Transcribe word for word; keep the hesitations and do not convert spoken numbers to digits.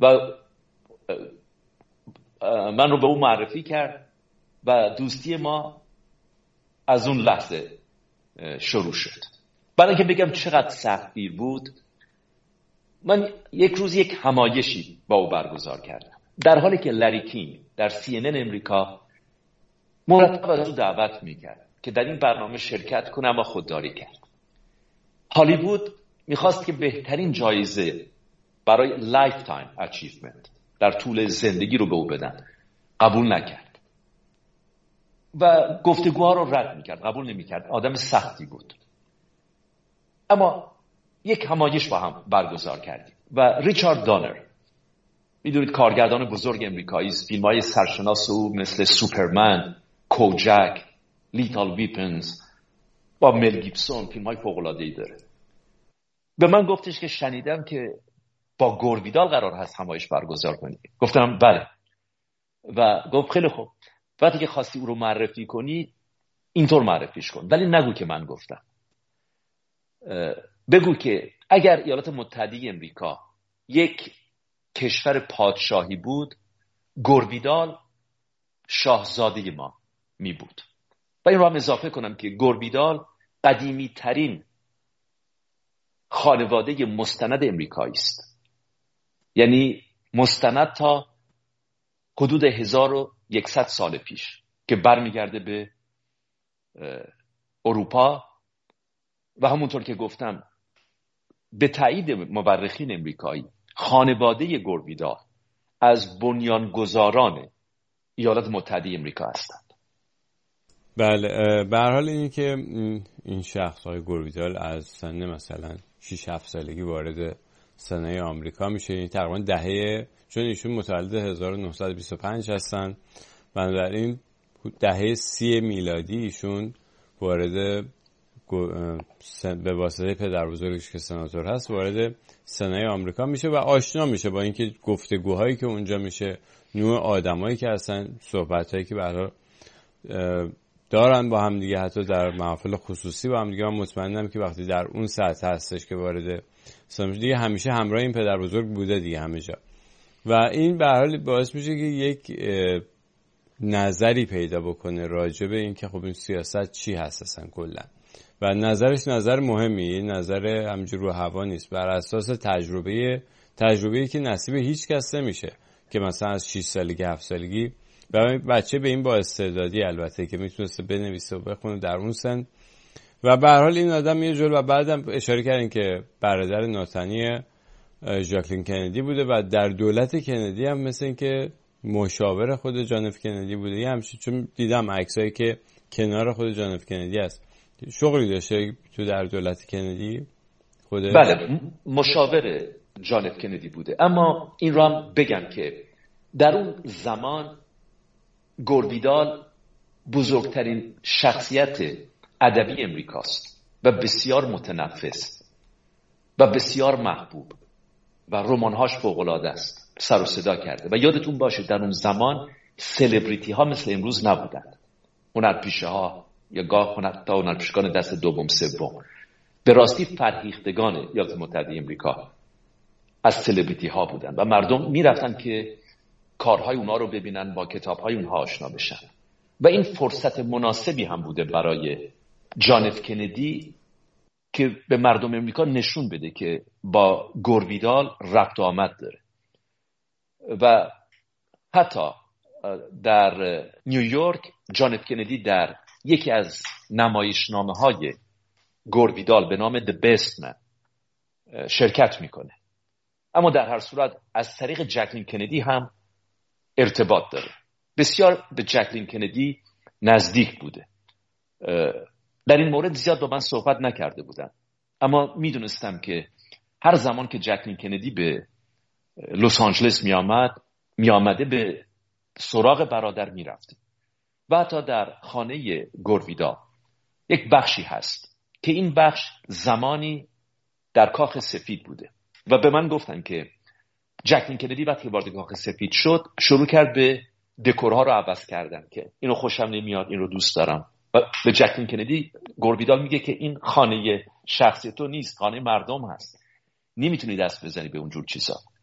و من رو به اون معرفی کرد و دوستی ما از اون لحظه شروع شد. برای اینکه بگم چقدر سختگیر بود، من یک روز یک همایشی با او برگزار کردم، در حالی که لری کینگ در سی ان ان امریکا مرتب از او دعوت میکرد که در این برنامه شرکت کنه، اما خودداری کرد. هالیوود میخواست که بهترین جایزه برای لایف تایم اچیومنت در طول زندگی رو به او بدن، قبول نکرد و گفتگوها رو رد میکرد، قبول نمیکرد. آدم سختی بود. اما یک همایش با هم برگزار کردیم و ریچارد دانر، میدونید کارگردان بزرگ امریکایی است، فیلم های سرشناس او مثل سوپرمن، کوجک، لیتل ویپنز با مل گیبسون فیلم های فوق العاده ای داره. به من گفتش که شنیدم که با گورویدال قرار هست همایش برگزار کنی. گفتم بله. و گفت خیلی خوب، وقتی که خواستی او رو معرفی کنی اینطور معرفیش کن، ولی نگو که من گفتم. بگو که اگر ایالات متحده امریکا یک کشور پادشاهی بود، گورویدال شاهزاده ما می بود. و این رو هم اضافه کنم که گورویدال قدیمی ترین خانواده مستند امریکایی است، یعنی مستند تا حدود هزار و یکصد سال پیش که برمیگرده به اروپا. و همونطور که گفتم به تایید مورخین امریکایی، خانواده گورویدال از بنیانگذاران ایالات متحده امریکا هستند. بله، به هر حال اینی که این شخص های گورویدال از سن مثلا شش هفت سالگی وارد سنای آمریکا میشه، این تقریبا دهه، چون ایشون متولد هزار و نهصد و بیست و پنج هستن، بنابراین دهه سی میلادی ایشون وارد به واسطه پدر بزرگش که سناتور هست وارد سنای آمریکا میشه و آشنا میشه با اینکه گفتگوهایی که اونجا میشه، نوع آدمایی که هستن، صحبتایی که برای دارن با هم دیگه، حتی در محافل خصوصی با هم دیگه. من مطمئنم که وقتی در اون سطح هستش که وارد سنای دیگه همیشه همراه این پدر بزرگ بوده دیگه همه جا، و این به هر حال باعث میشه که یک نظری پیدا بکنه راجع به این که خب این سیاست چی هست اصلا کلا، و نظرش نظر مهمی، نظر همینجور رو هوا نیست، بر اساس تجربه تجربه‌ای که نصیب هیچ کس نمیشه که مثلا از شش سالگی هفت سالگی و بچه به این با استعدادی البته که میتونسته بنویسه و بخونه در اون سن. و به هر حال این آدم یه جور، و بعدم اشاره کردین که برادر ناتنی ژاکلین کندی بوده و در دولت کندی هم مثل این که مشاور خود جان اف کندی بوده، یه همچین، چون دیدم عکسایی که کنار خود جان اف کندی هست. شغلی داشته تو در دولت کندی خوده؟ بله، مشاور جان اف کندی بوده. اما این رو هم بگم که در اون زمان گورویدال بزرگترین شخصیت ادبی امریکاست و بسیار متنفس و بسیار محبوب و رمان‌هاش فوق‌العاده است، سر و صدا کرده. و یادتون باشه در اون زمان سلبریتی ها مثل امروز نبودن، هنرپیشه ها یا گاه حتی هنرپیشگان دست دوم سوم. به راستی فرهیختگان ایالات متحده امریکا از سلبریتی ها بودن و مردم میرفتن که کارهای اونا رو ببینن، با کتابهای اونها آشنا بشن. و این فرصت مناسبی هم بوده برای جان اف کندی که به مردم امریکا نشون بده که با گورویدال رفت و آمد داره. و حتی در نیویورک جان اف کندی در یکی از نمایشنامه‌های گورویدال به نام The Best Man شرکت میکنه. اما در هر صورت از طریق جکلین کندی هم ارتباط داره. بسیار به جکلین کندی نزدیک بوده. در این مورد زیاد با من صحبت نکرده بودن، اما میدونستم که هر زمان که جکلین کندی به لس آنجلس میآمد میآمده به سراغ برادر میرفته. و حتی در خانه گورویدال یک بخشی هست که این بخش زمانی در کاخ سفید بوده و به من گفتن که جکلین کندی وقتی وارد کاخ سفید شد شروع کرد به دکورها رو عوض کردن که اینو خوشم نمیاد، این رو دوست دارم. و به جکلین کندی گورویدال میگه که این خانه شخصی تو نیست، خانه مردم هست، نمیتونی دست بزنی به اونجور چیزا.